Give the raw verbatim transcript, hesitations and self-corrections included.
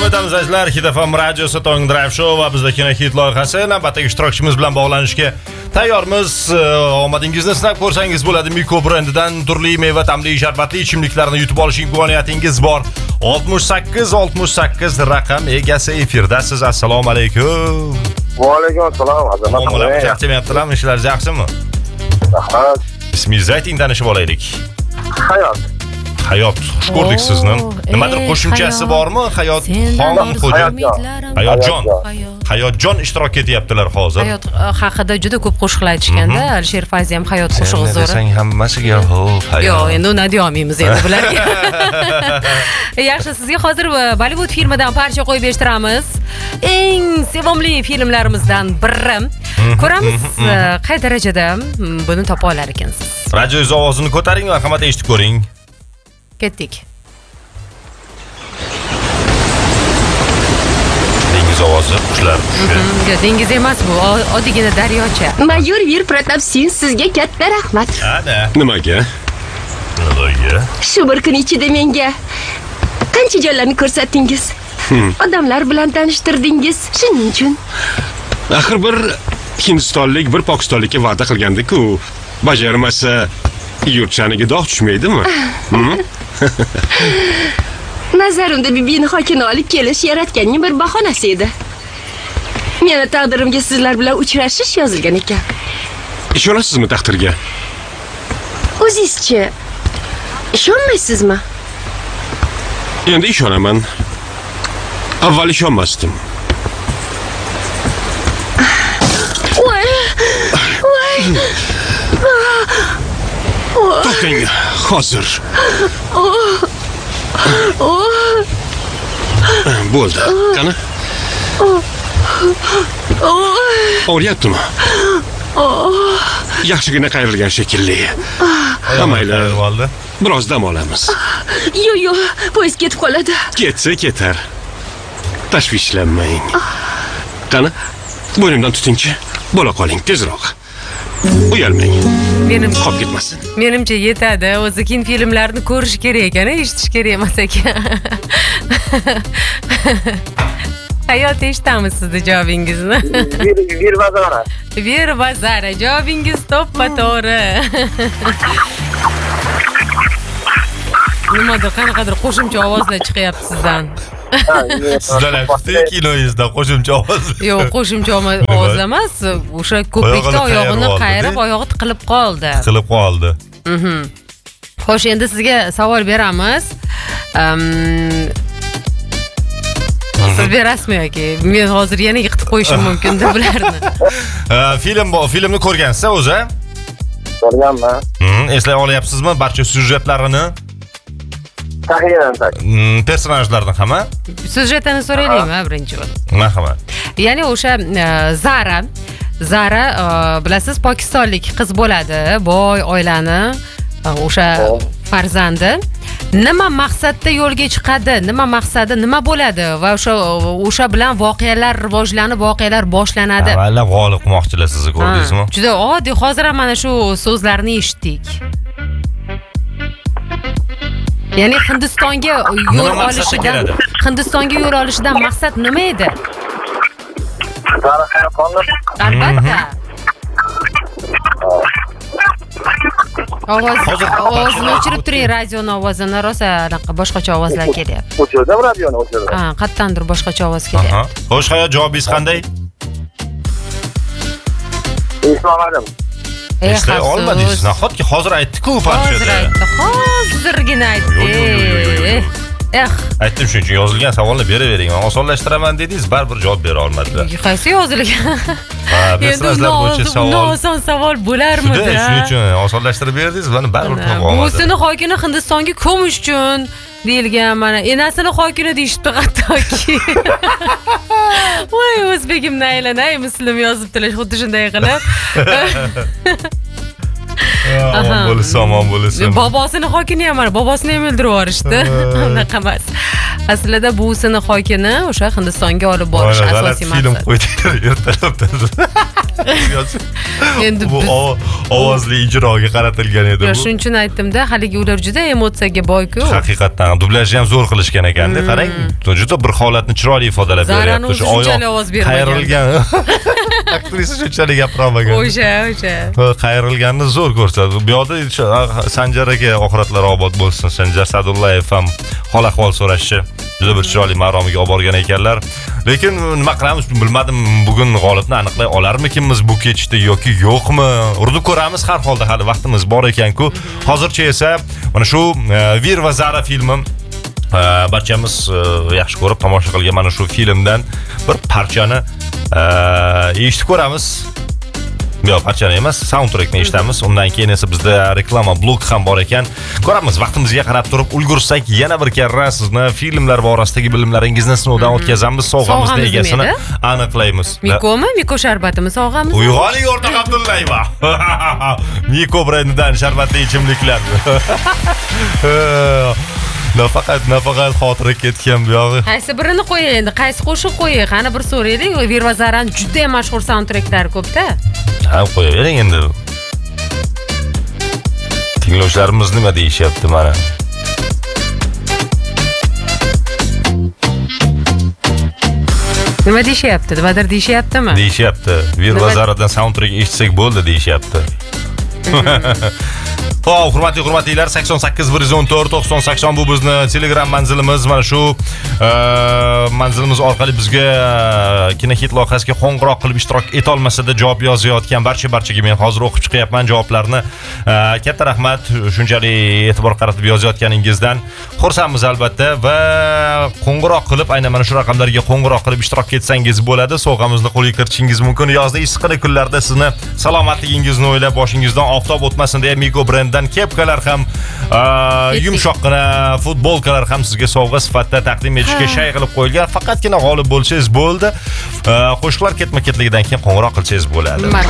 etamiz azizlar. Hit F M radiosi Tong Drive Show va bizda Kino Hit loyihasi navbatdagi ishtirokchimiz bilan bog'lanishga tayyormiz. Omadingizni sinab ko'rsangiz bo'ladi. Miko brendidan turli meva ta'mli sharbatli ichimliklarni yutib olish imkoniyatingiz bor. oltmish sakkiz oltmish sakkiz raqam egasi efirda. Siz assalomu alaykum. Va alaykum assalom. Muomala yaxshimi? Ishlar yaxshimi? Rahmat. Ismingizni ayting, tanishib olaylik. Hayot. Hayot, xush ko'rdik sizni. Nimadir qo'shimchasi bormi? Hayot xon xo'ja. Hayotjon. Hayotjon ishtirok etyaptilar hozir. Hayot haqida juda ko'p qo'shiqlar aytishganda, Alisher Fayzi ham hayot qo'shig'i zo'r. Desang hammasiga ho'p, hayot. Yo'q, endi uni deyolmaymiz endi bularga. Yaxshi, sizga hozir Bollywood filmidan parcha qo'yib eshittiramiz. Eng sevimli filmlarimizdan biri. Ko'ramiz qay darajada buni topa olar ekansiz. Radioingiz ovozini ko'taring va marhamat eshitib ko'ring. Ketdik. Dengiz ovozi, qushlar kushi. Yo'q, dengiz emas bu, oddiygina daryocha. Mayor Vir Pratap Singh sizga katta rahmat. Ana. Nimaga? Nimaga? Shu bir kun ichida menga qancha joylarni ko'rsatdingiz. Odamlar bilan tanishtirdingiz. Shuning uchun. Axir bir Hindistonlik bir Pokistonlikka va'da qilgandi-ku. Bajarmasa yurtchaniga dog' tushmaydimi? Nazarimda Bibini xokini olib kelish yaratganning bir bahonasi edi. Meni taqdirimga sizlar bilan uchrashish yozilgan ekan. Ishonasizmi taqdirga? O'zingizchi ishonmaysizmi? Endi ishonaman. Avval ishonmasdim. Voy! Voy! To'xtang, hozir. Bo'ldi. Qani? O'ryaptimi? Yaxshigina qayrilgan shekilli. Mayli, biroz dam olamiz. Yo'q, yo'q, poyezd ketib qoladi. Ketsa ketar. Tashvishlanmang. Qani? Bo'ynimdan tutingchi. Bo'la qoling tezroq. Uyalmang. Menim qolib ketmasin. Menimcha yetadi. O'zi kin filmlarni ko'rish kerak ekan, eshitish kerak emas ekan. Hayot, eshitamiz sizni javobingizni. Bir bazara. Bir bazara. Javobingiz to'ppa-to'g'ri. Nimadir qanaqadir qo'shimcha ovozlar chiqyapti sizdan. Sizdan aytdi kinoyingizda qo'shimcha ovoz. Yo'q, qo'shimcha ovoz emas, o'sha ko'prikda oyog'ini qayrib, oyog'i tiqilib qoldi. Tiqilib qoldi. Mhm. Xo'sh, endi sizga savol beramiz. Siz berasizmi yoki men hozir yana yiqitib qo'yishim mumkin deb bularni. Film filmni ko'rgansiz o'zi? Ko'rganman. Mhm, eslay olyapsizmi barcha syujetlarini? Taxminan tak. Personajlarni hamma? Syujetini so'raylikmi birinchi bo'lib? Marhamat. Ya'ni o'sha Zara, Zara bilasiz, pokistonlik qiz bo'ladi, boy oilani o'sha farzandi. Nima maqsadda yo'lga chiqadi? Nima maqsadi? Nima bo'ladi? Va o'sha o'sha bilan voqealar rivojlanib, voqealar boshlanadi. Avvalo g'olib qilmoqchilar sizni ko'rdingizmi? Juda oddiy, hozir ham mana shu so'zlarni eshitdik. Ya'ni Hindistonga yo'l olishidan Hindistonga yo'l olishidan maqsad nima edi? Albatta. Ovoz, ovozini o'chirib turing, radioni ovozini, rosa boshqacha ovozlar kelyapti. O'chirdim radioni, o'chirdim. Ha, qayerdandir boshqacha ovoz kelyapti. Xo'sh, Hayot, javobingiz qanday? Eslamadim. Eslay olmadingiz. Nahotki hozir aytdi-ku parchada. Hozir aytdi. Hozirgina aytdi. Eh. Aytdim, shuning uchun yozilgan savolni beravering. Men osonlashtiraman dedingiz, baribir javob bera olmadilar. Qaysi yozilgan? Ha, personajlar bo'yicha savol. Oson savol bo'larmidi? Shuning uchun osonlashtirib berdingiz, buni baribir to'g'ri olmadi. Buvsini xokini Hindistonga ko'mish uchun deyilgan, mana enasini xokini deyishdi hattoki. Voy, o'zbegimni aylanay, muslim yozibdilar xuddi shunday qilib. Omon bo'lsin, omon bo'lsin. Bobosini xokini ham mana, bobosini ham o'ldirib yuborishdi. Unaqa emas. Aslida buvsini xokini o'sha Hindistonga olib borish asosiy maqsad. Film qo'ydilar ertalabdan. Endi bu biz- o- ovozli ijroga qaratilgan edi Yo, bu. shuning uchun aytdim-da, haligi ular juda emotsiyaga boy-ku. Haqiqatdan dublajni ham zo'r qilishgan ekanda. Qarang, juda bir holatni chiroyli ifodalab Zarani beryapti. o'zi shunchalik ovoz bermagan. Qayrilgan. Aktrisa shunchalik gapirmagan. O'sha, o'sha. Qayrilganni zo'r ko'rsatdi. Bu yoqda Sanjar aka oxiratlar obod bo'lsin. Sanjar Sadullayev ham hol ahvol so'rashchi. Juda bir chiroyli maromiga olib borgan ekanlar. Lekin nima qilamiz bilmadim, bugun g'olibni aniqlay olarmikinmiz bu kechda yoki yo'qmi? Urib ko'ramiz har holda, hali vaqtimiz bor ekan-ku. Hozircha esa mana shu Vir va Zara filmi barchamiz yaxshi ko'rib tomosha qilgan mana shu filmdan bir parchani eshitib ko'ramiz. Yo'q, parchani emas, soundtrackni eshitamiz. Undan keyin esa bizda reklama blok ham bor ekan. Ko'ramiz, vaqtimizga qarab turib ulgursak yana bir karra sizni filmlar borasidagi bilimlaringizni sinovdan o'tkazamiz, sovg'amizni Sovg'amiz egasini nima edi? aniqlaymiz. Mikomi, Miko sharbatimi sovg'amiz? Uyg'oning o'rtoq Abdullayeva. Miko brendidan sharbatli ichimliklar. Nafaqat nafaqat xotira ketgan bu yog'i. Qaysi birini qo'yay endi? Qaysi qo'shiq qo'yay? Qani bir so'raylik. Vir va Zarani juda ham mashhur soundtracklari ko'p-da. Ha, qo'yavering endi. Tinglovchilarimiz nima deyishyapti mana? Nima deyishyapti? Nimadir deyishyaptimi? Deyishyapti. Vir va Nima- Zaradan soundtrack eshitsak bo'ldi deyishyapti. Xo'p, hurmatli hurmatlilar, sakson sakkiz bir yuz o'n to'rt to'qson sakson bu bizni Telegram manzilimiz. Mana shu manzilimiz orqali bizga Kinohit loyihasiga qo'ng'iroq qilib ishtirok eta olmasa-da javob yozayotgan barcha barchaga men hozir o'qib chiqyapman javoblarni. Katta rahmat shunchalik e'tibor qaratib yozayotganingizdan. Xursandmiz albatta va qo'ng'iroq qilib aynan mana shu raqamlarga qo'ng'iroq qilib ishtirok etsangiz bo'ladi. Sovg'amizni qo'lga kiritishingiz mumkin. Yozda issiq kunlarda sizni salomatligingizni o'ylab boshingizdan oftob o'tmasin deya Miko brend kepkalar ham yumshoqqina futbolkalar ham sizga sovg'a sifatida taqdim etishga shay qilib qo'yilgan. Faqatgina g'olib bo'lsangiz bo'ldi. Qo'shiqlar ketma-ketligidan keyin qo'ng'iroq qilsangiz bo'ladi.